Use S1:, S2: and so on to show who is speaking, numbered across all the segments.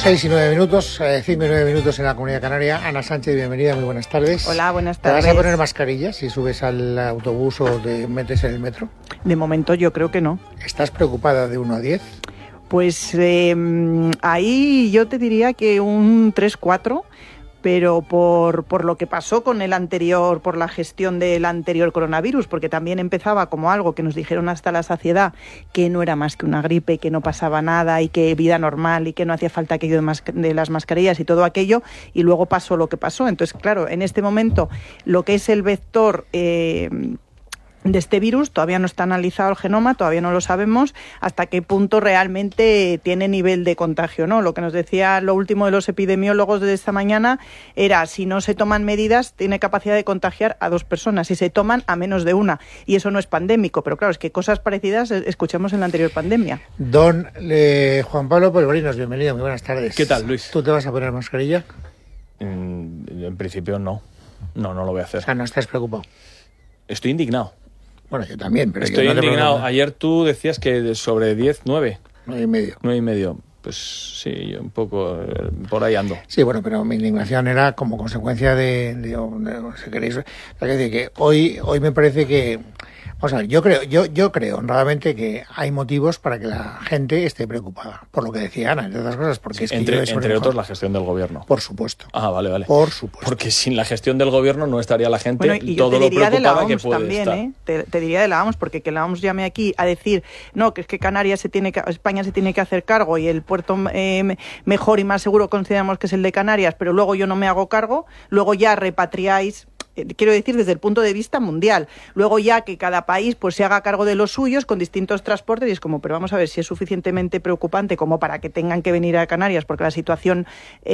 S1: 6:09, 5:09 en la Comunidad Canaria. Ana Sánchez, bienvenida, muy buenas tardes.
S2: Hola, buenas tardes.
S1: ¿Te vas a poner mascarilla si subes al autobús o te metes en el metro?
S2: De momento yo creo que no.
S1: ¿Estás preocupada de 1 a 10?
S2: Pues ahí yo te diría que un 3-4, pero por lo que pasó con el anterior, por la gestión del anterior coronavirus, porque también empezaba como algo que nos dijeron hasta la saciedad, que no era más que una gripe, que no pasaba nada y que vida normal y que no hacía falta aquello de las mascarillas y todo aquello, y luego pasó lo que pasó. Entonces, claro, en este momento lo que es el vector de este virus todavía no está analizado el genoma, todavía no lo sabemos hasta qué punto realmente tiene nivel de contagio, ¿no? Lo que nos decía lo último de los epidemiólogos de esta mañana era, si no se toman medidas, tiene capacidad de contagiar a 2 personas, si se toman a menos de 1, y eso no es pandémico, pero claro, es que cosas parecidas escuchamos en la anterior pandemia.
S1: Don Juan Pablo Polvorinos, bienvenido, muy buenas tardes.
S3: ¿Qué tal, Luis?
S1: ¿Tú te vas a poner mascarilla?
S3: En principio no lo voy a hacer.
S1: O sea, no estás preocupado.
S3: Estoy indignado.
S1: Bueno, yo también, pero
S3: estoy
S1: yo no
S3: indignado. Ayer tú decías que sobre 10, 9.
S1: 9,5.
S3: 9,5. Pues sí, yo un poco por ahí ando.
S1: Sí, bueno, pero mi indignación era como consecuencia de si queréis, es decir, que hoy me parece que, o sea, yo creo honradamente que hay motivos para que la gente esté preocupada, por lo que decía Ana, entre otras cosas, porque
S3: Sí,
S1: es que
S3: entre otros la gestión del gobierno.
S1: Por supuesto.
S3: Ah, vale.
S1: Por supuesto.
S3: Porque sin la gestión del gobierno no estaría la gente todo lo preocupada que puede
S2: también,
S3: estar.
S2: Te diría de la OMS, porque que la OMS llame aquí a decir, no, que es que España se tiene que hacer cargo y el puerto mejor y más seguro consideramos que es el de Canarias, pero luego yo no me hago cargo, luego ya repatriáis, quiero decir, desde el punto de vista mundial. Luego ya que cada país pues se haga cargo de los suyos con distintos transportes, y es como, pero vamos a ver si es suficientemente preocupante como para que tengan que venir a Canarias, porque la situación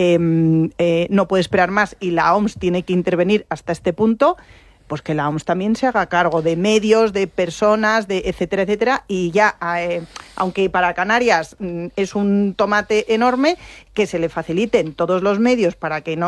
S2: no puede esperar más y la OMS tiene que intervenir hasta este punto. Pues que la OMS también se haga cargo de medios, de personas, de etcétera, etcétera, y ya, aunque para Canarias es un tomate enorme, que se le faciliten todos los medios para que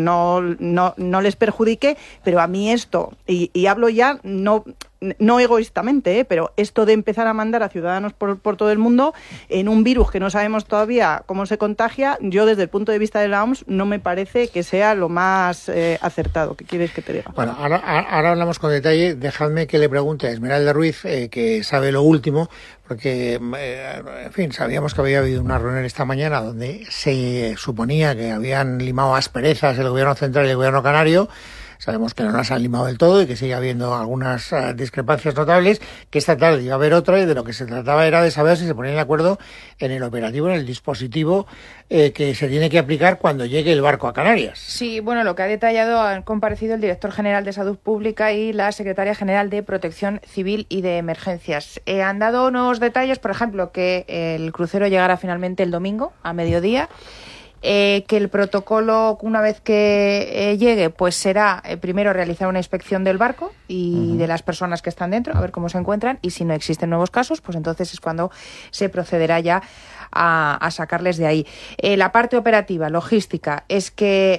S2: no les perjudique, pero a mí esto, y hablo ya no egoístamente, pero esto de empezar a mandar a ciudadanos por todo el mundo en un virus que no sabemos todavía cómo se contagia, yo desde el punto de vista de la OMS no me parece que sea lo más acertado. ¿Qué quieres que te diga?
S1: Bueno, ahora hablamos con detalle. Dejadme que le pregunte a Esmeralda Ruiz, que sabe lo último, porque, en fin, sabíamos que había habido una reunión esta mañana donde se suponía que habían limado asperezas el gobierno central y el gobierno canario. Sabemos que no las han limado del todo y que sigue habiendo algunas discrepancias notables, que esta tarde iba a haber otra, y de lo que se trataba era de saber si se ponían de acuerdo en el operativo, en el dispositivo que se tiene que aplicar cuando llegue el barco a Canarias.
S4: Sí, bueno, lo que ha detallado, han comparecido el director general de Salud Pública y la secretaria general de Protección Civil y de Emergencias. Han dado unos detalles, por ejemplo, que el crucero llegará finalmente el domingo a mediodía. Que el protocolo, una vez que llegue, pues será primero realizar una inspección del barco y de las personas que están dentro, a ver cómo se encuentran, y si no existen nuevos casos, pues entonces es cuando se procederá ya a sacarles de ahí. La parte operativa, logística, es que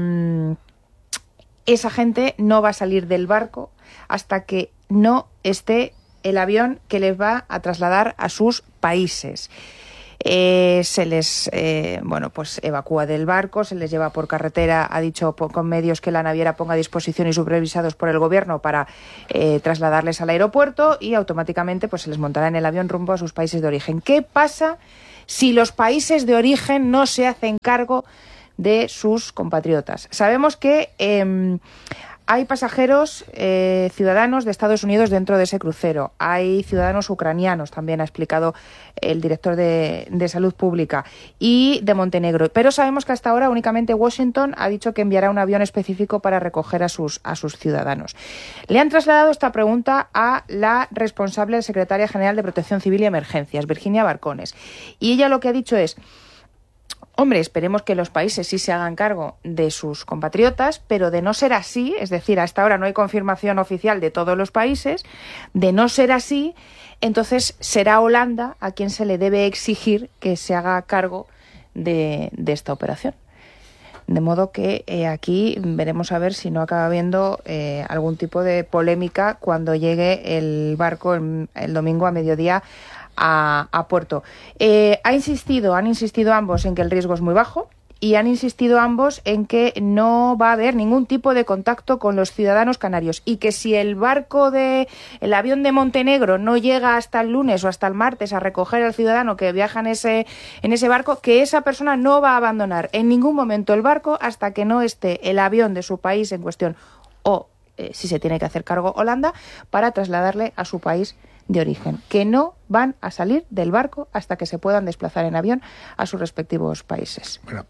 S4: esa gente no va a salir del barco hasta que no esté el avión que les va a trasladar a sus países. Se les pues evacúa del barco, se les lleva por carretera, ha dicho con medios que la naviera ponga a disposición y supervisados por el gobierno para trasladarles al aeropuerto, y automáticamente pues se les montará en el avión rumbo a sus países de origen. ¿Qué pasa si los países de origen no se hacen cargo de sus compatriotas? Sabemos que hay pasajeros ciudadanos de Estados Unidos dentro de ese crucero. Hay ciudadanos ucranianos, también ha explicado el director de Salud Pública, y de Montenegro. Pero sabemos que hasta ahora únicamente Washington ha dicho que enviará un avión específico para recoger a sus ciudadanos. Le han trasladado esta pregunta a la responsable secretaria general de Protección Civil y Emergencias, Virginia Barcones. Y ella lo que ha dicho es: hombre, esperemos que los países sí se hagan cargo de sus compatriotas, pero de no ser así, es decir, hasta ahora no hay confirmación oficial de todos los países, de no ser así, entonces será Holanda a quien se le debe exigir que se haga cargo de esta operación. De modo que aquí veremos a ver si no acaba habiendo algún tipo de polémica cuando llegue el barco el domingo a mediodía a puerto. Han insistido ambos en que el riesgo es muy bajo. Y han insistido ambos en que no va a haber ningún tipo de contacto con los ciudadanos canarios y que si el avión de Montenegro no llega hasta el lunes o hasta el martes a recoger al ciudadano que viaja en ese barco, que esa persona no va a abandonar en ningún momento el barco hasta que no esté el avión de su país en cuestión o, si se tiene que hacer cargo, Holanda, para trasladarle a su país de origen, que no van a salir del barco hasta que se puedan desplazar en avión a sus respectivos países.
S1: Bueno,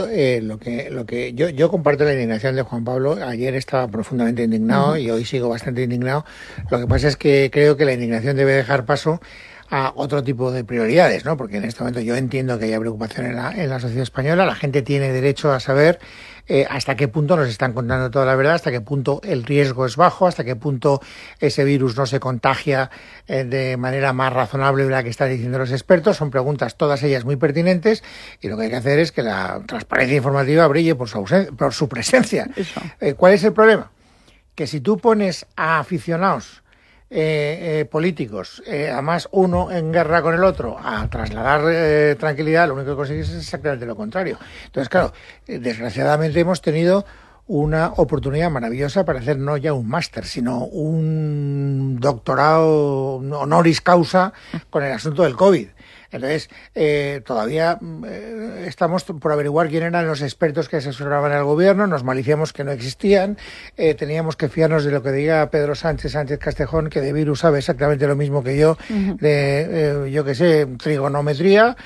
S1: yo comparto la indignación de Juan Pablo. Ayer estaba profundamente indignado y hoy sigo bastante indignado. Lo que pasa es que creo que la indignación debe dejar paso a otro tipo de prioridades, ¿no? Porque en este momento yo entiendo que haya preocupación en la sociedad española. La gente tiene derecho a saber hasta qué punto nos están contando toda la verdad, hasta qué punto el riesgo es bajo, hasta qué punto ese virus no se contagia de manera más razonable de la que están diciendo los expertos. Son preguntas todas ellas muy pertinentes y lo que hay que hacer es que la transparencia informativa brille por su presencia. ¿Cuál es el problema? Que si tú pones a aficionados políticos, además uno en guerra con el otro, a trasladar tranquilidad, lo único que consigues es exactamente lo contrario. Entonces, claro, desgraciadamente hemos tenido una oportunidad maravillosa para hacer no ya un máster, sino un doctorado honoris causa con el asunto del COVID. Entonces, todavía estamos por averiguar quién eran los expertos que asesoraban al gobierno, nos maliciamos que no existían, teníamos que fiarnos de lo que diga Pedro Sánchez Castejón, que de virus sabe exactamente lo mismo que yo, de, yo qué sé, trigonometría,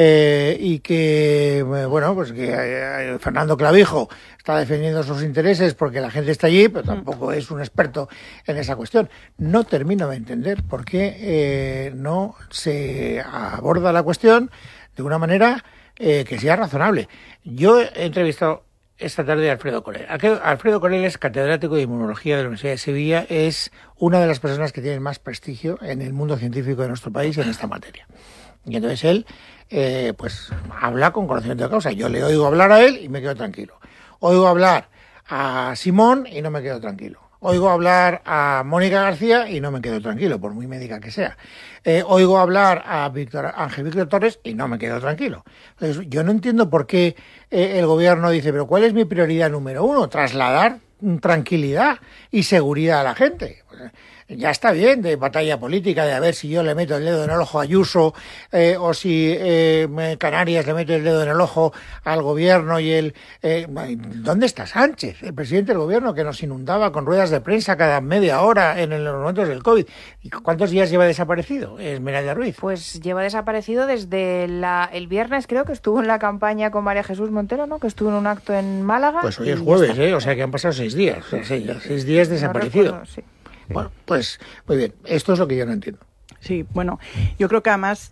S1: y que, bueno, pues que Fernando Clavijo está defendiendo sus intereses porque la gente está allí, pero tampoco es un experto en esa cuestión. No termino de entender por qué no se aborda la cuestión de una manera que sea razonable. Yo he entrevistado esta tarde a Alfredo Corel. Alfredo Corel es catedrático de Inmunología de la Universidad de Sevilla, es una de las personas que tienen más prestigio en el mundo científico de nuestro país en esta materia. Y entonces él pues habla con conocimiento de causa. Yo le oigo hablar a él y me quedo tranquilo. Oigo hablar a Simón y no me quedo tranquilo. Oigo hablar a Mónica García y no me quedo tranquilo, por muy médica que sea. Oigo hablar a Ángel Víctor Torres y no me quedo tranquilo. Entonces, yo no entiendo por qué el gobierno dice, pero ¿cuál es mi prioridad número uno? Trasladar tranquilidad y seguridad a la gente. Ya está bien de batalla política, de a ver si yo le meto el dedo en el ojo a Ayuso o si Canarias le mete el dedo en el ojo al gobierno y ¿dónde está Sánchez, el presidente del gobierno, que nos inundaba con ruedas de prensa cada media hora en los momentos del COVID? ¿Y cuántos días lleva desaparecido Esmeralda Ruiz?
S4: Pues lleva desaparecido desde el viernes, creo que estuvo en la campaña con María Jesús Montero, ¿no? Que estuvo en un acto en Málaga.
S1: Pues hoy es jueves, o sea que han pasado 6 días. O sea, 6 días desaparecido.
S4: No recuerdo, sí.
S1: Bueno, pues muy bien, esto es lo que yo no entiendo.
S2: Sí, bueno, yo creo que además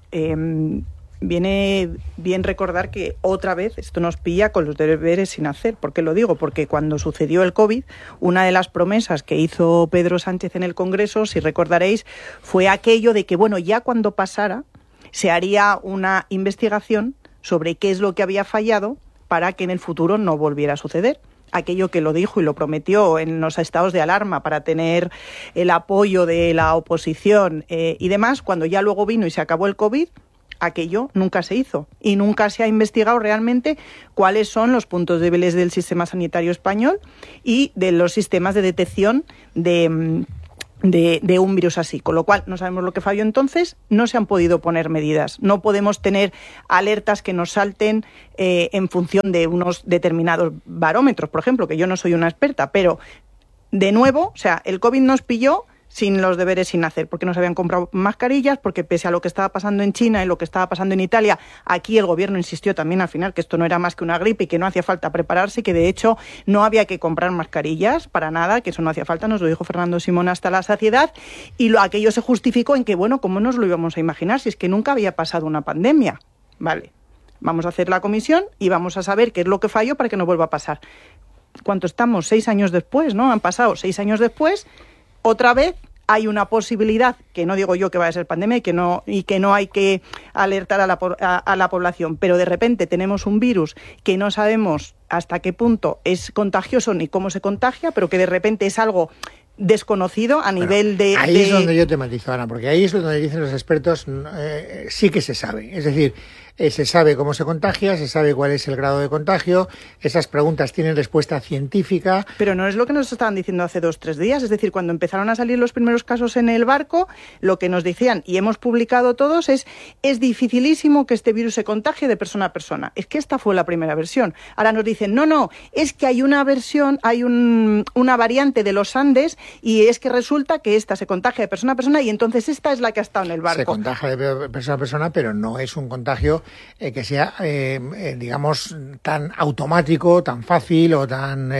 S2: viene bien recordar que otra vez esto nos pilla con los deberes sin hacer. ¿Por qué lo digo? Porque cuando sucedió el COVID, una de las promesas que hizo Pedro Sánchez en el Congreso, si recordaréis, fue aquello de que, bueno, ya cuando pasara se haría una investigación sobre qué es lo que había fallado para que en el futuro no volviera a suceder. Aquello que lo dijo y lo prometió en los estados de alarma para tener el apoyo de la oposición y demás, cuando ya luego vino y se acabó el COVID, aquello nunca se hizo y nunca se ha investigado realmente cuáles son los puntos débiles del sistema sanitario español y de los sistemas de detección de un virus así, con lo cual no sabemos lo que falló entonces, no se han podido poner medidas, no podemos tener alertas que nos salten en función de unos determinados barómetros, por ejemplo, que yo no soy una experta, pero de nuevo, o sea, el COVID nos pilló sin los deberes sin hacer, porque no se habían comprado mascarillas, porque pese a lo que estaba pasando en China y lo que estaba pasando en Italia, aquí el gobierno insistió también al final que esto no era más que una gripe y que no hacía falta prepararse, que de hecho no había que comprar mascarillas para nada, que eso no hacía falta, nos lo dijo Fernando Simón hasta la saciedad, y aquello se justificó en que, bueno, ¿cómo nos lo íbamos a imaginar si es que nunca había pasado una pandemia? Vale, vamos a hacer la comisión y vamos a saber qué es lo que falló para que no vuelva a pasar. ¿Cuánto estamos? 6 años después, ¿no? Han pasado 6 años después. Otra vez hay una posibilidad, que no digo yo que vaya a ser pandemia y que no hay que alertar a la población, pero de repente tenemos un virus que no sabemos hasta qué punto es contagioso ni cómo se contagia, pero que de repente es algo desconocido a nivel de...
S1: Ahí es donde yo te matizo, Ana, porque ahí es donde dicen los expertos, sí que se sabe. Es decir, se sabe cómo se contagia, se sabe cuál es el grado de contagio, esas preguntas tienen respuesta científica.
S2: Pero no es lo que nos estaban diciendo hace 2-3 días, es decir, cuando empezaron a salir los primeros casos en el barco, lo que nos decían, y hemos publicado todos, es dificilísimo que este virus se contagie de persona a persona. Es que esta fue la primera versión. Ahora nos dicen, no, es que hay una versión, hay una variante de los Andes, y es que resulta que esta se contagia de persona a persona, y entonces esta es la que ha estado en el barco.
S1: Se contagia de persona a persona, pero no es un contagio que sea, digamos, tan automático, tan fácil o tan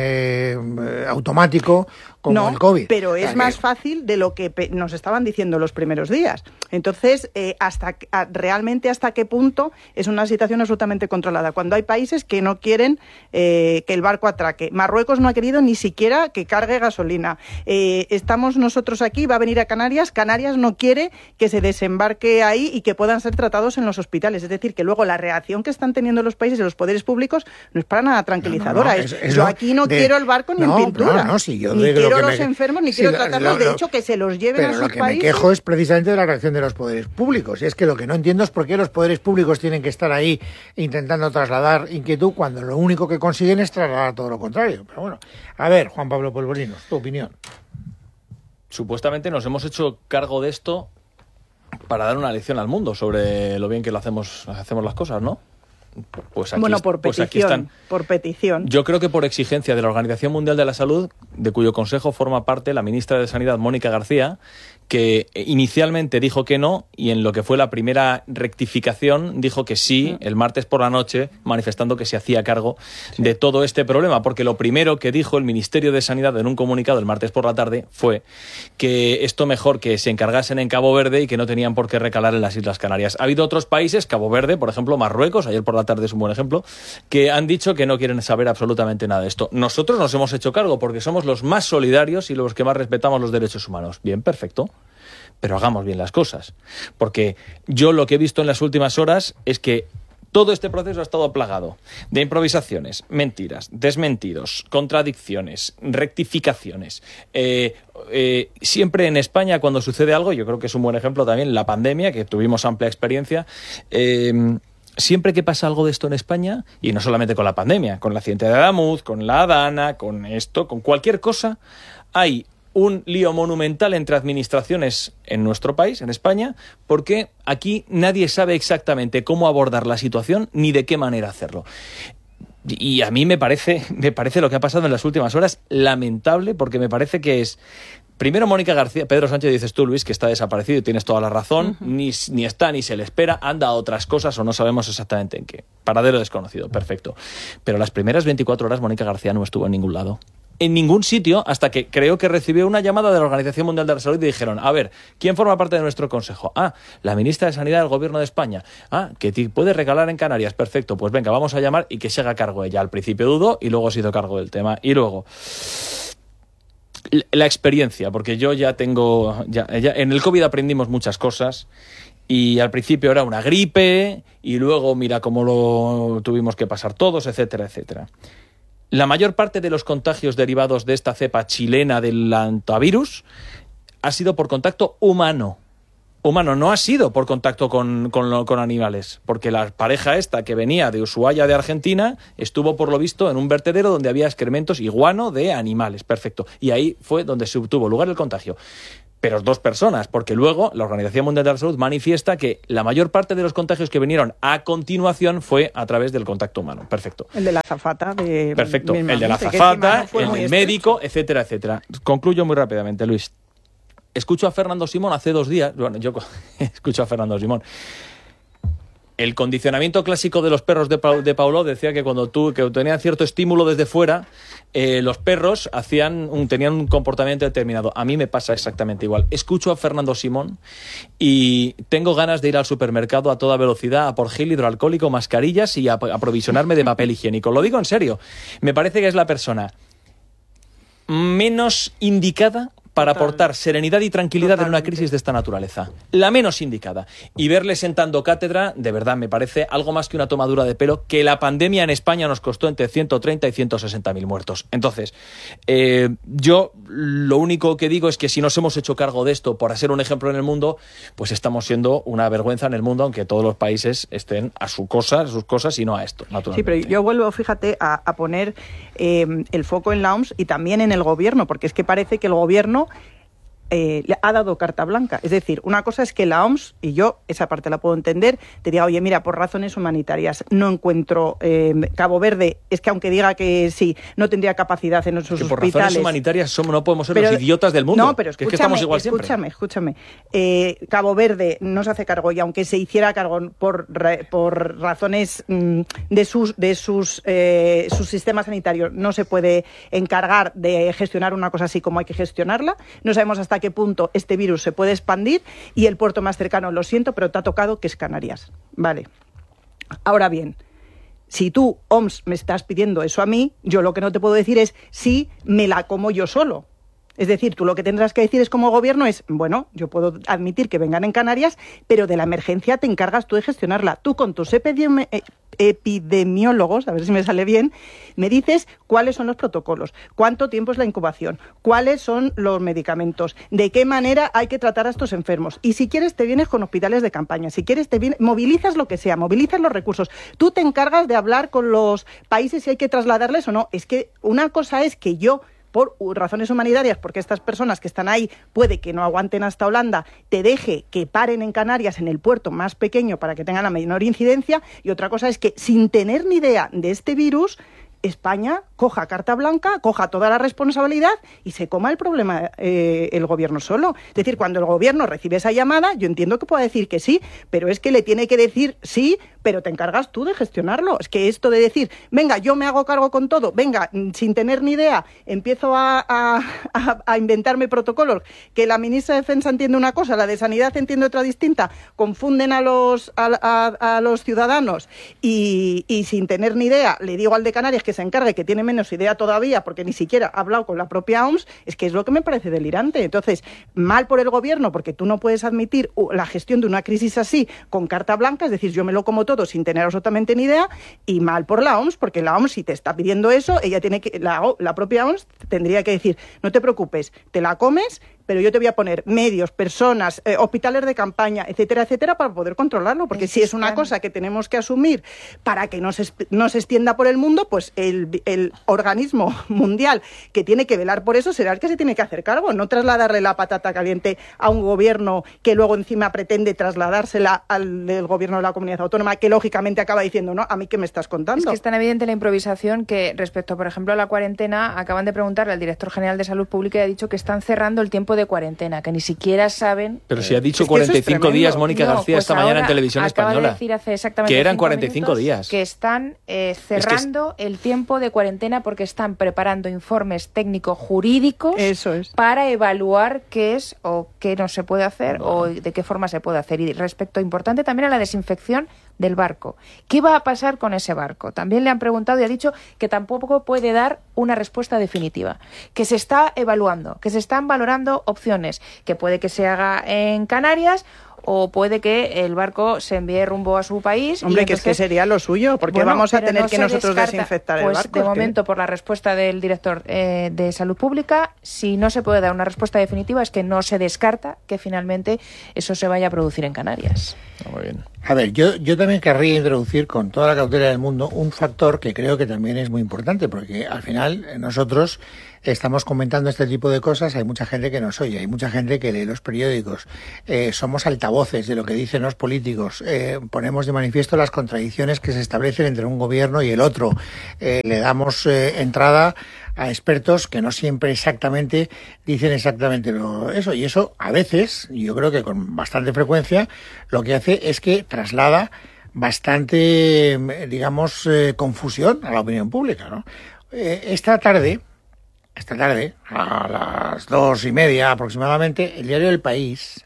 S1: automático como el COVID.
S2: Pero es más fácil de lo que nos estaban diciendo los primeros días. Entonces, realmente hasta qué punto es una situación absolutamente controlada. Cuando hay países que no quieren que el barco atraque. Marruecos no ha querido ni siquiera que cargue gasolina. Estamos nosotros aquí, va a venir a Canarias. Canarias no quiere que se desembarque ahí y que puedan ser tratados en los hospitales. Es decir, que luego la reacción que están teniendo los países y los poderes públicos no es para nada tranquilizadora. Yo aquí no quiero el barco ni en pintura. Ni quiero los enfermos, ni quiero tratarlos. De hecho, que se los lleven a sus países.
S1: Pero lo que me quejo es precisamente de la reacción de los poderes públicos. Y es que lo que no entiendo es por qué los poderes públicos tienen que estar ahí intentando trasladar inquietud cuando lo único que consiguen es trasladar todo lo contrario. Pero bueno, a ver, Juan Pablo Polvorinos, tu opinión.
S3: Supuestamente nos hemos hecho cargo de esto para dar una lección al mundo sobre lo bien que hacemos las cosas, ¿no? Pues aquí,
S2: por petición,
S3: aquí están.
S2: Por petición.
S3: Yo creo que por exigencia de la Organización Mundial de la Salud, de cuyo consejo forma parte la ministra de Sanidad, Mónica García, que inicialmente dijo que no, y en lo que fue la primera rectificación dijo que sí, el martes por la noche, manifestando que se hacía cargo de todo este problema, porque lo primero que dijo el Ministerio de Sanidad en un comunicado el martes por la tarde fue que esto mejor que se encargasen en Cabo Verde y que no tenían por qué recalar en las Islas Canarias. Ha habido otros países, Cabo Verde, por ejemplo, Marruecos, ayer por la tarde es un buen ejemplo, que han dicho que no quieren saber absolutamente nada de esto. Nosotros nos hemos hecho cargo porque somos los más solidarios y los que más respetamos los derechos humanos. Bien, perfecto. Pero hagamos bien las cosas. Porque yo lo que he visto en las últimas horas es que todo este proceso ha estado plagado de improvisaciones, mentiras, desmentidos, contradicciones, rectificaciones. Siempre en España, cuando sucede algo, yo creo que es un buen ejemplo también la pandemia, que tuvimos amplia experiencia. Siempre que pasa algo de esto en España, y no solamente con la pandemia, con el accidente de Adamuz, con la Adana, con esto, con cualquier cosa, hay un lío monumental entre administraciones en nuestro país, en España, porque aquí nadie sabe exactamente cómo abordar la situación ni de qué manera hacerlo. Y a mí me parece lo que ha pasado en las últimas horas lamentable, porque me parece que es... Primero Mónica García, Pedro Sánchez, dices tú, Luis, que está desaparecido y tienes toda la razón, ni está ni se le espera, anda a otras cosas o no sabemos exactamente en qué. Paradero desconocido, perfecto. Pero las primeras 24 horas Mónica García no estuvo en ningún lado. En ningún sitio, hasta que creo que recibió una llamada de la Organización Mundial de la Salud y dijeron, a ver, ¿quién forma parte de nuestro consejo? La ministra de Sanidad del Gobierno de España. Que puede recalar en Canarias, perfecto, pues venga, vamos a llamar y que se haga cargo ella. Al principio dudó y luego se hizo cargo del tema. Y luego... la experiencia, porque yo ya tengo... ya en el COVID aprendimos muchas cosas y al principio era una gripe y luego mira cómo lo tuvimos que pasar todos, etcétera, etcétera. La mayor parte de los contagios derivados de esta cepa chilena del hantavirus ha sido por contacto humano. No ha sido por contacto con animales, porque la pareja esta que venía de Ushuaia, de Argentina, estuvo por lo visto en un vertedero donde había excrementos y guano de animales, perfecto. Y ahí fue donde se tuvo lugar el contagio. Pero 2 personas, porque luego la Organización Mundial de la Salud manifiesta que la mayor parte de los contagios que vinieron a continuación fue a través del contacto humano. Perfecto.
S2: El de la azafata.
S3: Perfecto. El de la azafata, el del médico, etcétera, etcétera. Concluyo muy rápidamente, Luis. Escucho a Fernando Simón hace 2 días. Bueno, yo escucho a Fernando Simón. El condicionamiento clásico de los perros de Pavlov decía que cuando que tenían cierto estímulo desde fuera, los perros tenían un comportamiento determinado. A mí me pasa exactamente igual. Escucho a Fernando Simón y tengo ganas de ir al supermercado a toda velocidad a por gel hidroalcohólico, mascarillas y a aprovisionarme de papel higiénico. Lo digo en serio. Me parece que es la persona menos indicada para aportar serenidad y tranquilidad en una crisis de esta naturaleza. La menos indicada. Y verle sentando cátedra, de verdad, me parece algo más que una tomadura de pelo, que la pandemia en España nos costó entre 130 y 160.000 muertos. Entonces, yo lo único que digo es que si nos hemos hecho cargo de esto por ser un ejemplo en el mundo, pues estamos siendo una vergüenza en el mundo, aunque todos los países estén a sus cosas y no a esto, naturalmente.
S2: Sí, pero yo vuelvo, fíjate, a poner el foco en la OMS y también en el gobierno, porque es que parece que el gobierno le ha dado carta blanca. Es decir, una cosa es que la OMS, y yo esa parte la puedo entender, te diga, oye, mira, por razones humanitarias no encuentro Cabo Verde, es que aunque diga que sí, no tendría capacidad en nuestros hospitales.
S3: Por razones humanitarias no podemos ser los idiotas del mundo.
S2: No, pero escúchame,
S3: que estamos igual siempre.
S2: Escúchame. Cabo Verde no se hace cargo, y aunque se hiciera cargo por razones de sus sistemas sanitarios, no se puede encargar de gestionar una cosa así como hay que gestionarla. No sabemos hasta qué punto este virus se puede expandir, y el puerto más cercano, lo siento, pero te ha tocado, que es Canarias. Vale. Ahora bien, si tú, OMS, me estás pidiendo eso a mí, yo lo que no te puedo decir es si me la como yo solo. Es decir, tú lo que tendrás que decir es, como gobierno, es, bueno, yo puedo admitir que vengan en Canarias, pero de la emergencia te encargas tú de gestionarla. Tú con tus epidemiólogos, a ver si me sale bien, me dices cuáles son los protocolos, cuánto tiempo es la incubación, cuáles son los medicamentos, de qué manera hay que tratar a estos enfermos. Y si quieres te vienes con hospitales de campaña, si quieres movilizas lo que sea, movilizas los recursos. Tú te encargas de hablar con los países si hay que trasladarles o no. Es que una cosa es que yo, por razones humanitarias, porque estas personas que están ahí puede que no aguanten hasta Holanda, te deje que paren en Canarias, en el puerto más pequeño, para que tengan la menor incidencia, y otra cosa es que, sin tener ni idea de este virus, España coja carta blanca, coja toda la responsabilidad y se coma el problema el gobierno solo. Es decir, cuando el gobierno recibe esa llamada, yo entiendo que pueda decir que sí, pero es que le tiene que decir sí, pero te encargas tú de gestionarlo. Es que esto de decir, venga, yo me hago cargo con todo, venga, sin tener ni idea, empiezo a inventarme protocolos, que la ministra de Defensa entiende una cosa, la de Sanidad entiende otra distinta, confunden a los ciudadanos y sin tener ni idea le digo al de Canarias que se encargue, que tiene menos idea todavía porque ni siquiera ha hablado con la propia OMS, es que es lo que me parece delirante. Entonces, mal por el gobierno, porque tú no puedes admitir la gestión de una crisis así con carta blanca, es decir, yo me lo como todo sin tener absolutamente ni idea, y mal por la OMS, porque la OMS, si te está pidiendo eso, ella tiene que, la propia OMS tendría que decir, no te preocupes, te la comes, pero yo te voy a poner medios, personas, hospitales de campaña, etcétera, etcétera, para poder controlarlo, porque si es una cosa que tenemos que asumir para que no se extienda por el mundo, pues el organismo mundial que tiene que velar por eso será el que se tiene que hacer cargo, no trasladarle la patata caliente a un gobierno que luego encima pretende trasladársela al del gobierno de la comunidad autónoma, que lógicamente acaba diciendo, no, ¿a mí qué me estás contando?
S4: Es que es tan evidente la improvisación que respecto, por ejemplo, a la cuarentena, acaban de preguntarle al director general de Salud Pública y ha dicho que están cerrando el tiempo de cuarentena, que ni siquiera saben...
S3: Pero si ha dicho 45 días Mónica García
S4: pues
S3: esta mañana en Televisión Española.
S4: Acaba de decir hace exactamente
S3: que eran
S4: 5
S3: 45 días.
S4: Que están cerrando el tiempo de cuarentena porque están preparando informes técnico-jurídicos para evaluar qué es o qué no se puede hacer o de qué forma se puede hacer. Y respecto, importante también, a la desinfección del barco. ¿Qué va a pasar con ese barco? También le han preguntado y ha dicho que tampoco puede dar una respuesta definitiva, que se está evaluando, que se están valorando opciones, que puede que se haga en Canarias o puede que el barco se envíe rumbo a su país.
S2: Hombre, que es que sería lo suyo, porque vamos a tener que nosotros desinfectar el barco.
S4: De momento, por la respuesta del director de Salud Pública, si no se puede dar una respuesta definitiva, es que no se descarta que finalmente eso se vaya a producir en Canarias.
S3: Muy bien.
S1: A ver, yo también querría introducir con toda la cautela del mundo un factor que creo que también es muy importante, porque al final nosotros estamos comentando este tipo de cosas, hay mucha gente que nos oye, hay mucha gente que lee los periódicos, somos altavoces de lo que dicen los políticos, ponemos de manifiesto las contradicciones que se establecen entre un gobierno y el otro, le damos entrada a expertos que no siempre exactamente dicen exactamente eso, y eso a veces, y yo creo que con bastante frecuencia, lo que hace es que traslada bastante, digamos, confusión a la opinión pública, ¿no? Esta tarde, a las 2:30 aproximadamente, el diario El País,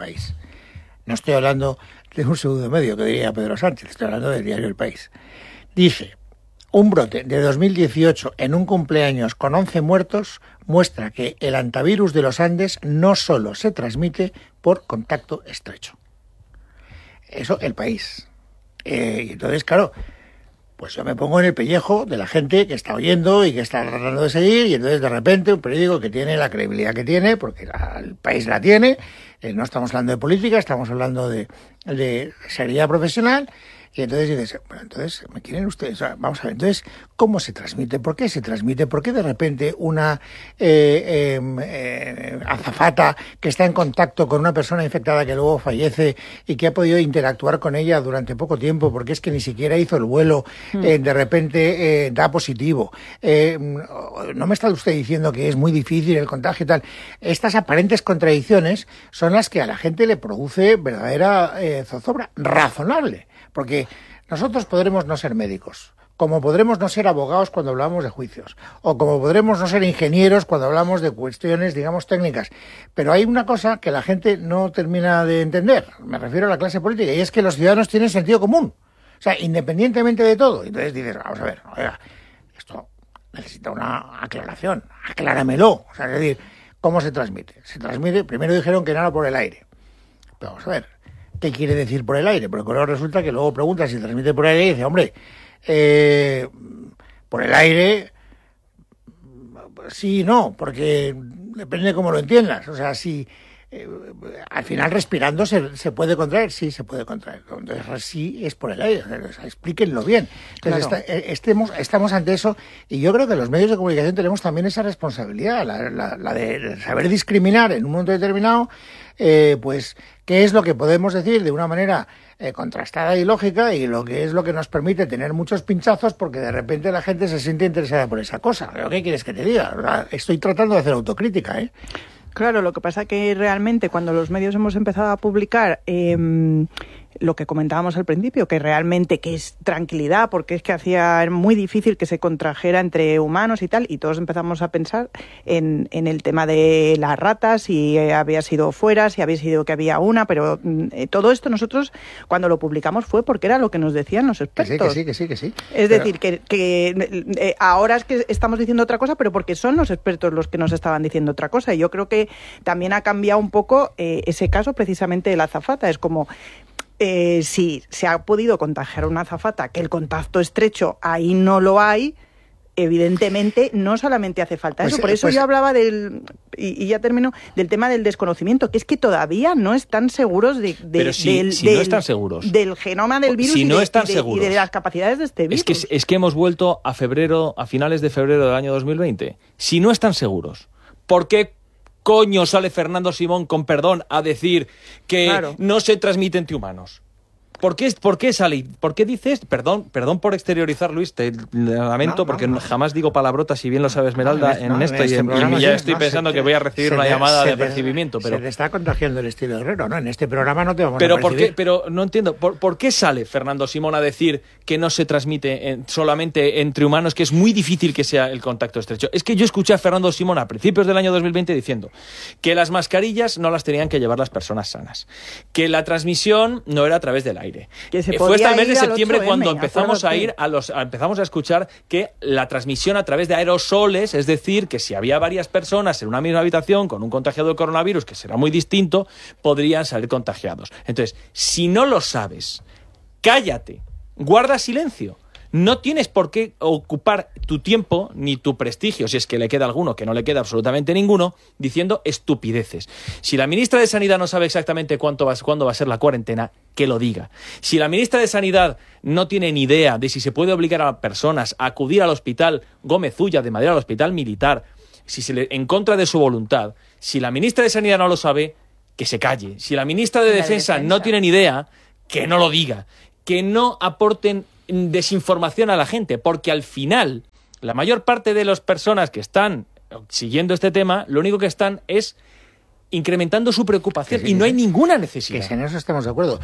S1: no estoy hablando de un segundo medio que diría Pedro Sánchez, estoy hablando del diario El País, dice: Un brote de 2018 en un cumpleaños con 11 muertos muestra que el hantavirus de los Andes no solo se transmite por contacto estrecho. Eso, el país. Y entonces, claro, pues yo me pongo en el pellejo de la gente que está oyendo y que está tratando de seguir, y entonces de repente un periódico que tiene la credibilidad que tiene, porque el país la tiene, no estamos hablando de política, estamos hablando de seriedad profesional, y entonces dices, bueno, entonces, ¿me quieren ustedes? O sea, vamos a ver, entonces, ¿cómo se transmite? ¿Por qué se transmite? ¿Por qué de repente una azafata que está en contacto con una persona infectada que luego fallece y que ha podido interactuar con ella durante poco tiempo, porque es que ni siquiera hizo el vuelo, de repente da positivo? ¿No me está usted diciendo que es muy difícil el contagio y tal? Estas aparentes contradicciones son las que a la gente le produce verdadera zozobra razonable. Porque nosotros podremos no ser médicos, como podremos no ser abogados cuando hablamos de juicios, o como podremos no ser ingenieros cuando hablamos de cuestiones, digamos, técnicas. Pero hay una cosa que la gente no termina de entender, me refiero a la clase política, y es que los ciudadanos tienen sentido común. O sea, independientemente de todo. Entonces dices, vamos a ver, oiga, esto necesita una aclaración, acláramelo. O sea, es decir, ¿cómo se transmite? Se transmite, primero dijeron que no era por el aire. Pero vamos a ver, ¿qué quiere decir por el aire? Porque luego resulta que luego pregunta si se transmite por el aire y dice, hombre, por el aire, sí y no, porque depende de cómo lo entiendas. O sea, si al final respirando se puede contraer, sí se puede contraer. Entonces sí es por el aire, o sea, explíquenlo bien. Entonces claro. Estamos ante eso, y yo creo que los medios de comunicación tenemos también esa responsabilidad, la de saber discriminar en un momento determinado, pues qué es lo que podemos decir de una manera contrastada y lógica, y lo que es lo que nos permite tener muchos pinchazos porque de repente la gente se siente interesada por esa cosa. ¿Pero qué quieres que te diga? Estoy tratando de hacer autocrítica, ¿eh?
S2: Claro, lo que pasa que realmente cuando los medios hemos empezado a publicar lo que comentábamos al principio, que realmente que es tranquilidad, porque es que hacía muy difícil que se contrajera entre humanos y tal, y todos empezamos a pensar en el tema de las ratas, si había sido fuera, si había sido que había una, pero todo esto nosotros cuando lo publicamos fue porque era lo que nos decían los expertos.
S1: Que sí.
S2: Es decir, que ahora es que estamos diciendo otra cosa, pero porque son los expertos los que nos estaban diciendo otra cosa, y yo creo que también ha cambiado un poco ese caso precisamente de la azafata. Es como si se ha podido contagiar a una azafata, que el contacto estrecho ahí no lo hay, evidentemente no solamente hace falta eso. Por eso yo hablaba y ya termino, del tema del desconocimiento, que es que todavía no están seguros
S3: no están seguros
S2: del genoma del virus, y de las capacidades de este virus.
S3: Es que hemos vuelto a finales de febrero del año 2020. Si no están seguros, ¿por qué coño sale Fernando Simón, con perdón, a decir que no se transmite entre humanos? ¿Por qué sale? ¿Por qué dices? Perdón por exteriorizar, Luis, te lamento, porque jamás digo palabrotas, si bien lo sabe Esmeralda, en esto, y ya estoy pensando que voy a recibir una llamada de apercibimiento. Pero
S1: se te está contagiando el estilo Herrero, ¿no? En este programa no te vamos
S3: a
S1: percibir.
S3: Pero no entiendo, ¿por qué sale Fernando Simón a decir que no se transmite solamente entre humanos, que es muy difícil que sea el contacto estrecho? Es que yo escuché a Fernando Simón a principios del año 2020 diciendo que las mascarillas no las tenían que llevar las personas sanas, que la transmisión no era a través del aire. Fue hasta el mes de septiembre cuando empezamos empezamos a escuchar que la transmisión a través de aerosoles, es decir, que si había varias personas en una misma habitación con un contagiado del coronavirus, que será muy distinto, podrían salir contagiados. Entonces, si no lo sabes, cállate, guarda silencio. No tienes por qué ocupar tu tiempo ni tu prestigio, si es que le queda alguno, que no le queda absolutamente ninguno, diciendo estupideces. Si la ministra de Sanidad no sabe exactamente cuándo va a ser la cuarentena, que lo diga. Si la ministra de Sanidad no tiene ni idea de si se puede obligar a personas a acudir al hospital Gómez Ulla de Madrid, al hospital militar, en contra de su voluntad, si la ministra de Sanidad no lo sabe, que se calle. Si la ministra de Defensa no tiene ni idea, que no lo diga. Que no aporten desinformación a la gente, porque al final la mayor parte de las personas que están siguiendo este tema, lo único que están es incrementando su preocupación, y no hay ninguna necesidad.
S1: Que en eso estamos de acuerdo.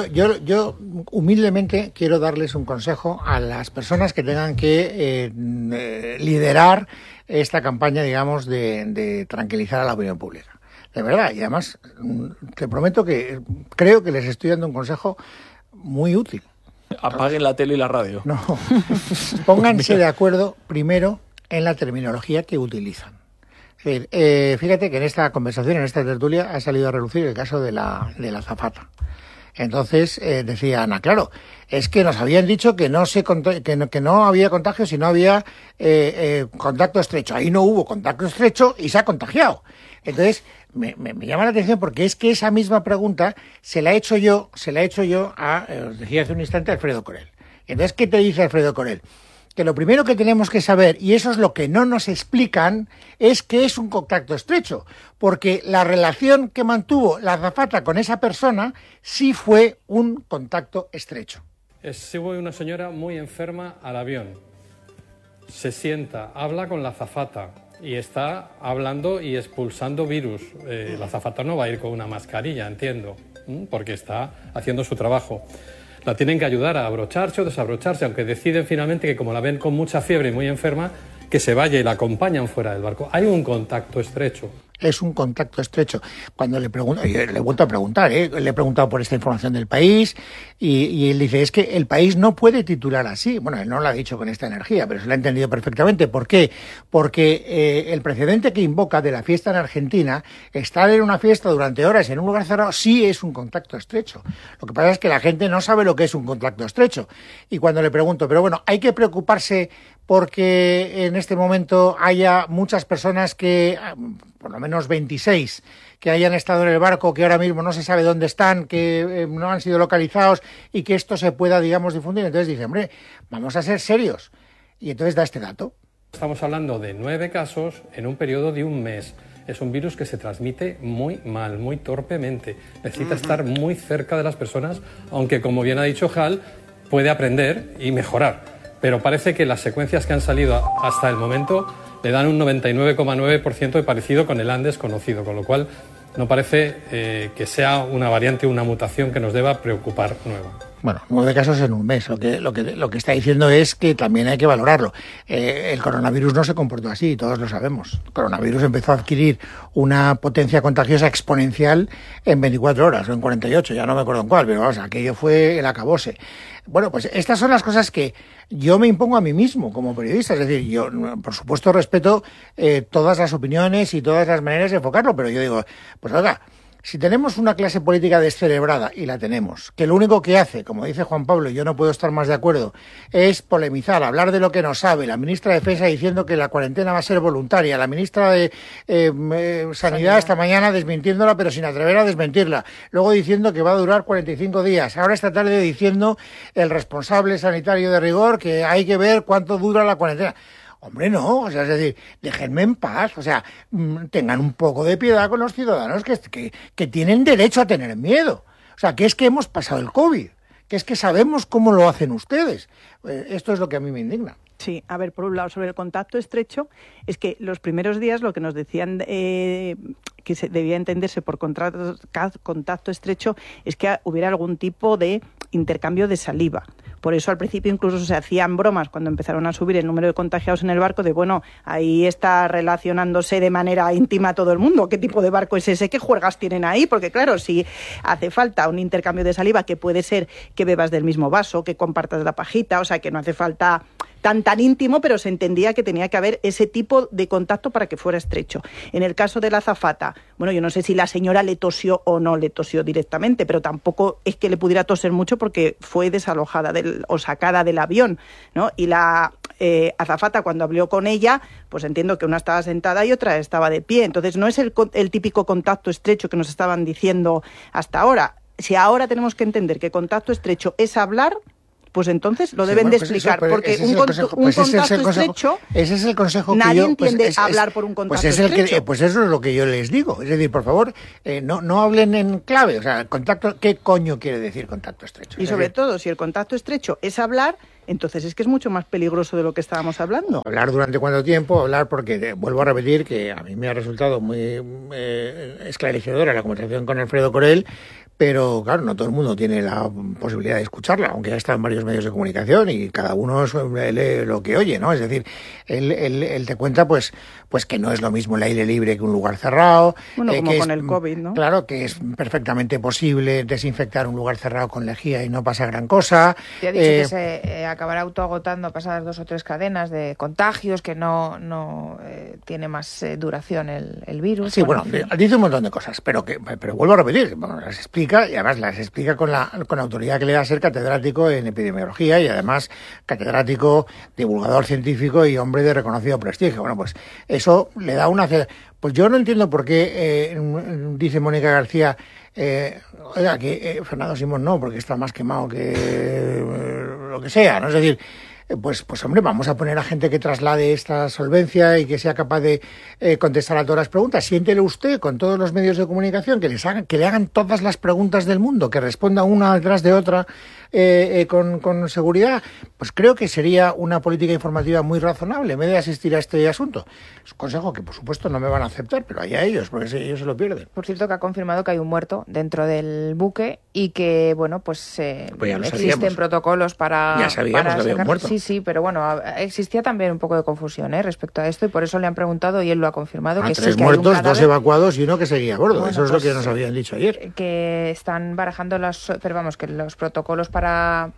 S1: Yo humildemente quiero darles un consejo a las personas que tengan que liderar esta campaña, digamos, de tranquilizar a la opinión pública. De verdad, y además te prometo que creo que les estoy dando un consejo muy útil.
S3: Apaguen la tele y la radio.
S1: No, pónganse de acuerdo primero en la terminología que utilizan. Es decir, fíjate que en esta conversación, en esta tertulia, ha salido a relucir el caso de la azafata. Entonces decía Ana, claro, es que nos habían dicho que que no había contagio si no había contacto estrecho. Ahí no hubo contacto estrecho y se ha contagiado. Entonces me llama la atención porque es que esa misma pregunta se la he hecho yo a, os decía hace un instante, a Alfredo Corel. Entonces, ¿qué te dice Alfredo Corel? Que lo primero que tenemos que saber, y eso es lo que no nos explican, es qué es un contacto estrecho, porque la relación que mantuvo la azafata con esa persona sí fue un contacto estrecho.
S5: Sube una señora muy enferma al avión, se sienta, habla con la azafata y está hablando y expulsando virus. La azafata no va a ir con una mascarilla, entiendo, porque está haciendo su trabajo. La tienen que ayudar a abrocharse o desabrocharse, aunque deciden finalmente que como la ven con mucha fiebre y muy enferma, que se vaya y la acompañan fuera del barco. Hay un contacto estrecho.
S1: Es un contacto estrecho. Cuando le pregunto, le he vuelto a preguntar, le he preguntado por esta información del País y él dice, es que el País no puede titular así. Bueno, él no lo ha dicho con esta energía, pero se lo ha entendido perfectamente. ¿Por qué? Porque el precedente que invoca de la fiesta en Argentina, estar en una fiesta durante horas en un lugar cerrado, sí es un contacto estrecho. Lo que pasa es que la gente no sabe lo que es un contacto estrecho. Y cuando le pregunto, pero bueno, hay que preocuparse porque en este momento haya muchas personas que, por lo menos 26, que hayan estado en el barco, que ahora mismo no se sabe dónde están, que no han sido localizados y que esto se pueda, digamos, difundir. Entonces dice, hombre, vamos a ser serios. Y entonces da este dato.
S5: Estamos hablando de 9 casos en un periodo de un mes. Es un virus que se transmite muy mal, muy torpemente. Necesita estar muy cerca de las personas, aunque, como bien ha dicho Hal, puede aprender y mejorar. Pero parece que las secuencias que han salido hasta el momento le dan un 99,9% de parecido con el Andes conocido, con lo cual no parece que sea una variante o una mutación que nos deba preocupar nueva.
S1: Bueno, 9 casos en un mes. Lo que está diciendo es que también hay que valorarlo. El coronavirus no se comportó así, todos lo sabemos. El coronavirus empezó a adquirir una potencia contagiosa exponencial en 24 horas o en 48, ya no me acuerdo en cuál, pero vamos, aquello fue el acabose. Bueno, pues estas son las cosas que yo me impongo a mí mismo como periodista. Es decir, yo, por supuesto, respeto todas las opiniones y todas las maneras de enfocarlo, pero yo digo, pues oiga, si tenemos una clase política descerebrada, y la tenemos, que lo único que hace, como dice Juan Pablo, y yo no puedo estar más de acuerdo, es polemizar, hablar de lo que no sabe, la ministra de Defensa diciendo que la cuarentena va a ser voluntaria, la ministra de Sanidad esta mañana desmintiéndola, pero sin atrever a desmentirla, luego diciendo que va a durar 45 días, ahora esta tarde diciendo el responsable sanitario de rigor que hay que ver cuánto dura la cuarentena. Hombre, no, o sea, es decir, déjenme en paz, o sea, tengan un poco de piedad con los ciudadanos que tienen derecho a tener miedo. O sea, que es que hemos pasado el COVID, que es que sabemos cómo lo hacen ustedes. Esto es lo que a mí me indigna.
S2: Sí, a ver, por un lado, sobre el contacto estrecho, es que los primeros días lo que nos decían que se debía entenderse por contacto estrecho es que hubiera algún tipo de intercambio de saliva. Por eso al principio incluso se hacían bromas cuando empezaron a subir el número de contagiados en el barco de, bueno, ahí está relacionándose de manera íntima todo el mundo. ¿Qué tipo de barco es ese? ¿Qué juergas tienen ahí? Porque claro, si hace falta un intercambio de saliva, que puede ser que bebas del mismo vaso, que compartas la pajita, o sea, que no hace falta tan íntimo, pero se entendía que tenía que haber ese tipo de contacto para que fuera estrecho. En el caso de la azafata, bueno, yo no sé si la señora le tosió o no le tosió directamente, pero tampoco es que le pudiera toser mucho porque fue desalojada o sacada del avión, ¿no? Y la azafata, cuando habló con ella, pues entiendo que una estaba sentada y otra estaba de pie. Entonces no es el típico contacto estrecho que nos estaban diciendo hasta ahora. Si ahora tenemos que entender que contacto estrecho es hablar, pues entonces lo deben de explicar, porque un contacto estrecho,
S1: ese es el consejo que
S2: nadie
S1: yo,
S2: entiende hablar por un contacto estrecho.
S1: Pues eso es lo que yo les digo. Es decir, por favor, no hablen en clave. O sea, contacto, ¿qué coño quiere decir contacto estrecho?
S2: Y sobre todo, si el contacto estrecho es hablar, entonces es que es mucho más peligroso de lo que estábamos hablando.
S1: Hablar durante cuánto tiempo, hablar porque, vuelvo a repetir, que a mí me ha resultado muy esclarecedora la conversación con Alfredo Corel, pero claro, no todo el mundo tiene la posibilidad de escucharla, aunque ya está en varios medios de comunicación y cada uno lee lo que oye, ¿no? Es decir, él te cuenta pues que no es lo mismo el aire libre que un lugar cerrado.
S2: Bueno, como
S1: que
S2: con
S1: es,
S2: el COVID, ¿no?
S1: Claro, que es perfectamente posible desinfectar un lugar cerrado con lejía y no pasa gran cosa.
S4: Te ha dicho que se acabará autoagotando pasadas 2 o 3 cadenas de contagios, que no tiene más duración el virus.
S1: Sí, bueno, dice un montón de cosas, pero vuelvo a repetir, las explica, y además las explica con la autoridad que le da ser catedrático en epidemiología y además catedrático, divulgador científico y hombre de reconocido prestigio. Bueno, pues eso le da una... Pues yo no entiendo por qué, dice Mónica García, oiga, que Fernando Simón no, porque está más quemado que lo que sea, ¿no? Es decir, pues hombre, vamos a poner a gente que traslade esta solvencia y que sea capaz de contestar a todas las preguntas. Siéntele usted con todos los medios de comunicación que le hagan todas las preguntas del mundo, que responda una detrás de otra con seguridad. Pues creo que sería una política informativa muy razonable en vez de asistir a este asunto. Es un consejo que por supuesto no me van a aceptar, pero allá ellos, porque ellos se lo pierden.
S4: Por cierto, que ha confirmado que hay un muerto dentro del buque y que, bueno, pues existen protocolos para...
S1: Ya sabíamos que había un muerto.
S4: Sí, pero bueno, existía también un poco de confusión respecto a esto y por eso le han preguntado y él lo ha confirmado. Que
S1: 3
S4: sí, que
S1: muertos,
S4: hay un cadáver,
S1: 2 evacuados y uno que seguía a bordo.
S4: Bueno,
S1: eso es
S4: pues,
S1: lo que nos habían dicho ayer.
S4: Que están barajando pero vamos, que los protocolos para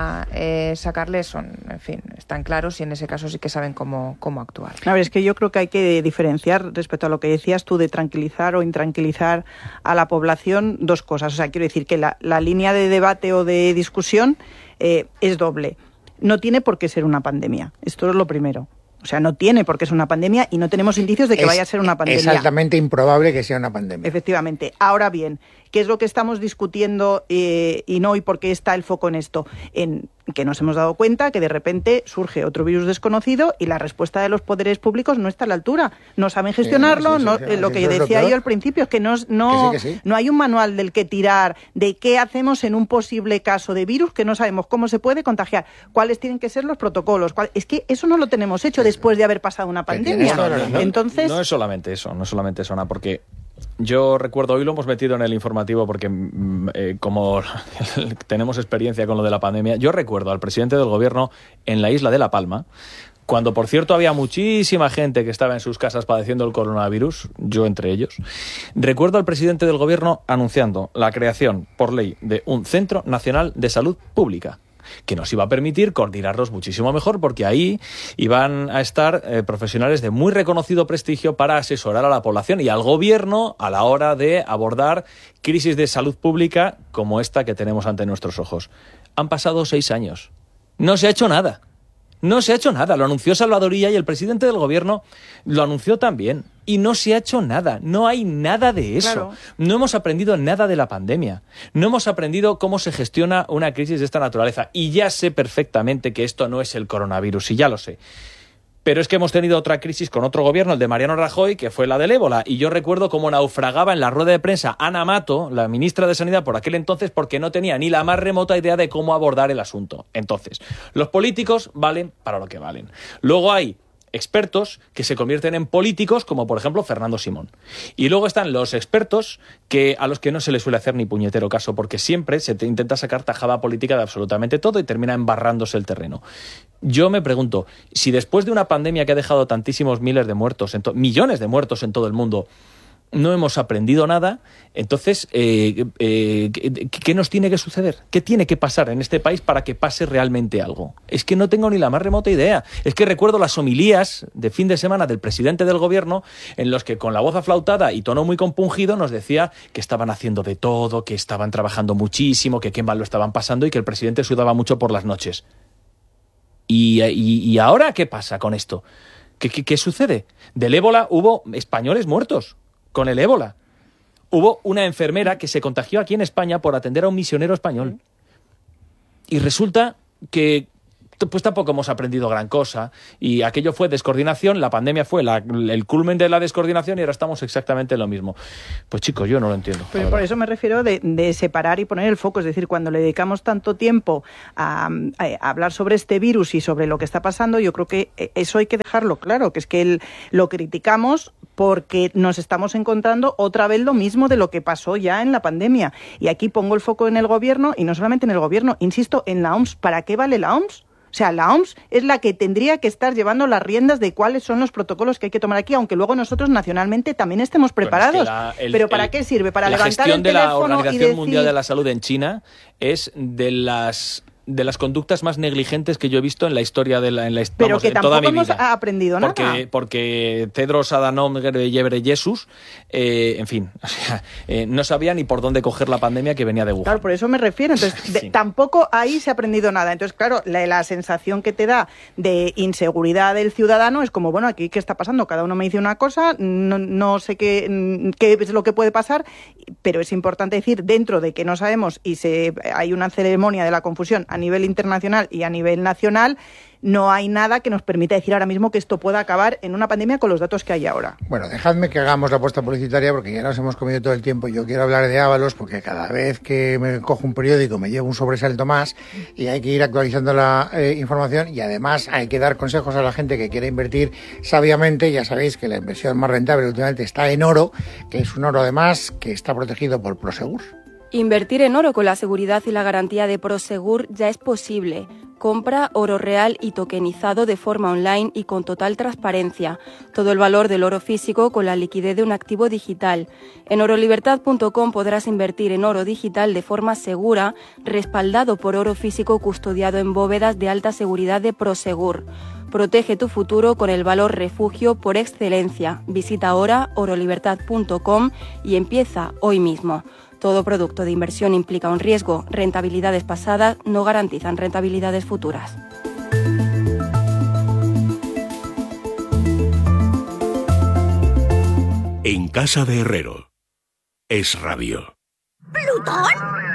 S4: sacarles son, en fin, están claros y en ese caso sí que saben cómo actuar.
S2: A ver, es que yo creo que hay que diferenciar respecto a lo que decías tú de tranquilizar o intranquilizar a la población 2 cosas. O sea, quiero decir que la línea de debate o de discusión es doble. No tiene por qué ser una pandemia. Esto es lo primero. O sea, no tiene por qué ser una pandemia y no tenemos indicios de que vaya a ser una pandemia.
S1: Es altamente improbable que sea una pandemia.
S2: Efectivamente. Ahora bien, ¿qué es lo que estamos discutiendo y por qué está el foco en esto? En que nos hemos dado cuenta que de repente surge otro virus desconocido y la respuesta de los poderes públicos no está a la altura. No saben gestionarlo. Lo que decía yo al principio es que no hay un manual del que tirar de qué hacemos en un posible caso de virus que no sabemos cómo se puede contagiar, cuáles tienen que ser los protocolos. Es que eso no lo tenemos hecho después de haber pasado una pandemia. Entonces,
S3: no es solamente eso, Ana, porque yo recuerdo, hoy lo hemos metido en el informativo porque como tenemos experiencia con lo de la pandemia, yo recuerdo al presidente del gobierno en la isla de La Palma, cuando por cierto había muchísima gente que estaba en sus casas padeciendo el coronavirus, yo entre ellos, recuerdo al presidente del gobierno anunciando la creación por ley de un Centro Nacional de Salud Pública, que nos iba a permitir coordinarnos muchísimo mejor porque ahí iban a estar profesionales de muy reconocido prestigio para asesorar a la población y al gobierno a la hora de abordar crisis de salud pública como esta que tenemos ante nuestros ojos. Han pasado 6 años. No se ha hecho nada. No se ha hecho nada. Lo anunció Salvador Illa y el presidente del gobierno lo anunció también. Y no se ha hecho nada. No hay nada de eso.
S2: Claro.
S3: No hemos aprendido nada de la pandemia. No hemos aprendido cómo se gestiona una crisis de esta naturaleza. Y ya sé perfectamente que esto no es el coronavirus. Y ya lo sé. Pero es que hemos tenido otra crisis con otro gobierno, el de Mariano Rajoy, que fue la del ébola. Y yo recuerdo cómo naufragaba en la rueda de prensa Ana Mato, la ministra de Sanidad por aquel entonces, porque no tenía ni la más remota idea de cómo abordar el asunto. Entonces, los políticos valen para lo que valen. Luego hay expertos que se convierten en políticos, como por ejemplo Fernando Simón. Y luego están los expertos a los que no se les suele hacer ni puñetero caso, porque siempre se intenta sacar tajada política de absolutamente todo y termina embarrándose el terreno. Yo me pregunto, si después de una pandemia que ha dejado tantísimos miles de muertos, millones de muertos en todo el mundo, no hemos aprendido nada, entonces, ¿qué nos tiene que suceder? ¿Qué tiene que pasar en este país para que pase realmente algo? Es que no tengo ni la más remota idea. Es que recuerdo las homilías de fin de semana del presidente del gobierno en los que con la voz aflautada y tono muy compungido nos decía que estaban haciendo de todo, que estaban trabajando muchísimo, que qué mal lo estaban pasando y que el presidente sudaba mucho por las noches. ¿Y ahora qué pasa con esto? ¿Qué sucede? Del ébola hubo españoles muertos. Con el ébola. Hubo una enfermera que se contagió aquí en España por atender a un misionero español. Y resulta que pues tampoco hemos aprendido gran cosa. Y aquello fue descoordinación, la pandemia fue el culmen de la descoordinación y ahora estamos exactamente en lo mismo. Pues chicos, yo no lo entiendo.
S2: Pero por eso me refiero de separar y poner el foco. Es decir, cuando le dedicamos tanto tiempo a hablar sobre este virus y sobre lo que está pasando, yo creo que eso hay que dejarlo claro, que es que lo criticamos porque nos estamos encontrando otra vez lo mismo de lo que pasó ya en la pandemia. Y aquí pongo el foco en el gobierno, y no solamente en el gobierno, insisto, en la OMS. ¿Para qué vale la OMS? O sea, la OMS es la que tendría que estar llevando las riendas de cuáles son los protocolos que hay que tomar aquí, aunque luego nosotros nacionalmente también estemos preparados. ¿Pero para qué sirve? ¿Para levantar el teléfono y decir...?
S3: La gestión de la Organización Mundial de la Salud en China es de las conductas más negligentes que yo he visto en la historia de
S2: pero que tampoco hemos aprendido nada.
S3: Porque Tedros Adhanom Ghebreyesus, en fin, o sea, no sabía ni por dónde coger la pandemia que venía de Wuhan.
S2: Claro, por eso me refiero. Entonces, tampoco ahí se ha aprendido nada. Entonces, claro, la sensación que te da de inseguridad del ciudadano es como, bueno, aquí ¿qué está pasando? Cada uno me dice una cosa, no sé qué es lo que puede pasar, pero es importante decir, dentro de que no sabemos y hay una ceremonia de la confusión a nivel internacional y a nivel nacional, no hay nada que nos permita decir ahora mismo que esto pueda acabar en una pandemia con los datos que hay ahora.
S1: Bueno, dejadme que hagamos la apuesta publicitaria porque ya nos hemos comido todo el tiempo. Yo quiero hablar de Ábalos porque cada vez que me cojo un periódico me llevo un sobresalto más y hay que ir actualizando la información, y además hay que dar consejos a la gente que quiere invertir sabiamente. Ya sabéis que la inversión más rentable últimamente está en oro, que es un oro además que está protegido por Prosegur.
S6: Invertir en oro con la seguridad y la garantía de Prosegur ya es posible. Compra oro real y tokenizado de forma online y con total transparencia. Todo el valor del oro físico con la liquidez de un activo digital. En orolibertad.com podrás invertir en oro digital de forma segura, respaldado por oro físico custodiado en bóvedas de alta seguridad de Prosegur. Protege tu futuro con el valor refugio por excelencia. Visita ahora orolibertad.com y empieza hoy mismo. Todo producto de inversión implica un riesgo. Rentabilidades pasadas no garantizan rentabilidades futuras.
S7: En casa de Herrero. Es Radio.
S8: ¿Plutón?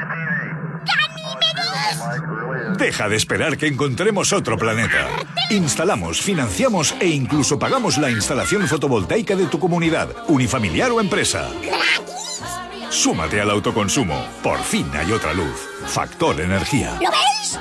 S8: ¡Ganímedes!
S7: Deja de esperar que encontremos otro planeta. Instalamos, financiamos e incluso pagamos la instalación fotovoltaica de tu comunidad, unifamiliar o empresa. Súmate al autoconsumo. Por fin hay otra luz. Factor Energía.
S8: ¿Lo veis?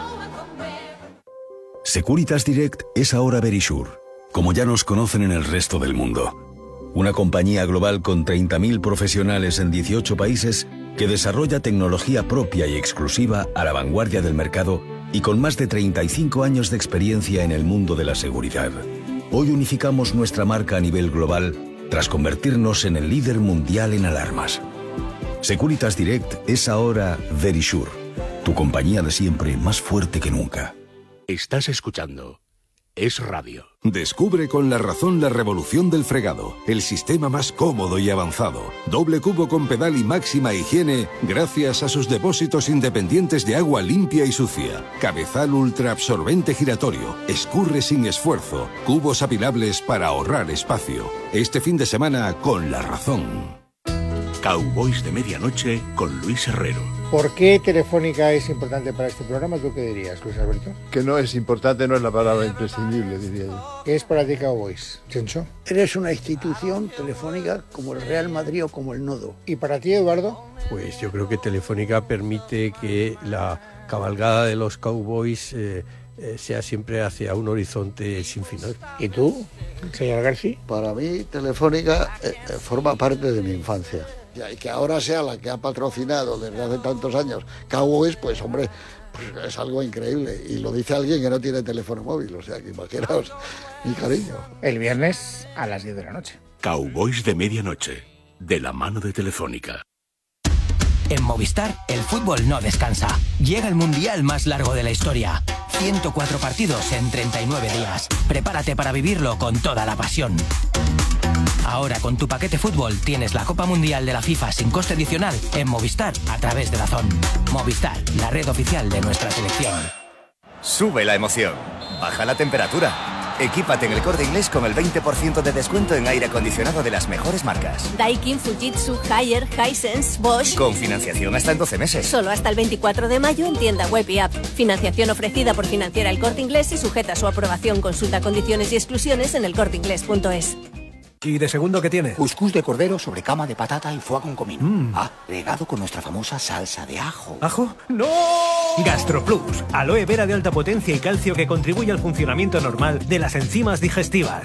S9: Securitas Direct es ahora Verisure, como ya nos conocen en el resto del mundo. Una compañía global con 30.000 profesionales en 18 países que desarrolla tecnología propia y exclusiva a la vanguardia del mercado y con más de 35 años de experiencia en el mundo de la seguridad. Hoy unificamos nuestra marca a nivel global tras convertirnos en el líder mundial en alarmas. Securitas Direct es ahora Verisure, tu compañía de siempre más fuerte que nunca.
S7: Estás escuchando Es Radio.
S10: Descubre con La Razón la revolución del fregado, el sistema más cómodo y avanzado. Doble cubo con pedal y máxima higiene gracias a sus depósitos independientes de agua limpia y sucia. Cabezal ultra absorbente giratorio, escurre sin esfuerzo, cubos apilables para ahorrar espacio. Este fin de semana con La Razón.
S7: Cowboys de Medianoche con Luis Herrero.
S1: ¿Por qué Telefónica es importante para este programa? ¿Tú qué dirías, Luis Alberto?
S11: Que no es importante, no es la palabra imprescindible, diría yo.
S1: ¿Qué es para ti Cowboys, Chencho?
S12: Eres una institución telefónica como el Real Madrid o como el Nodo.
S1: ¿Y para ti, Eduardo?
S13: Pues yo creo que Telefónica permite que la cabalgada de los Cowboys sea siempre hacia un horizonte sin final.
S1: ¿Y tú, señor García?
S14: Para mí, Telefónica forma parte de mi infancia. Y que ahora sea la que ha patrocinado desde hace tantos años Cowboys, pues hombre, pues es algo increíble. Y lo dice alguien que no tiene teléfono móvil, o sea que imaginaos mi cariño.
S1: El viernes a las 10 de la noche.
S7: Cowboys de Medianoche, de la mano de Telefónica.
S15: En Movistar, el fútbol no descansa. Llega el mundial más largo de la historia. 104 partidos en 39 días. Prepárate para vivirlo con toda la pasión. Ahora con tu paquete fútbol tienes la Copa Mundial de la FIFA sin coste adicional en Movistar a través de DAZN. Movistar, la red oficial de nuestra selección.
S16: Sube la emoción. Baja la temperatura. Equípate en El Corte Inglés con el 20% de descuento en aire acondicionado de las mejores marcas.
S17: Daikin, Fujitsu, Haier, Hisense, Bosch.
S16: Con financiación hasta en 12 meses.
S17: Solo hasta el 24 de mayo en tienda web y app. Financiación ofrecida por Financiera El Corte Inglés y sujeta a su aprobación. Consulta condiciones y exclusiones en elcorteinglés.es.
S18: ¿Y de segundo qué tiene?
S19: Cuscús de cordero sobre cama de patata y foie con comino. Regado con nuestra famosa salsa de ajo.
S18: ¿Ajo? ¡No! GastroPlus, aloe vera de alta potencia y calcio que contribuye al funcionamiento normal de las enzimas digestivas.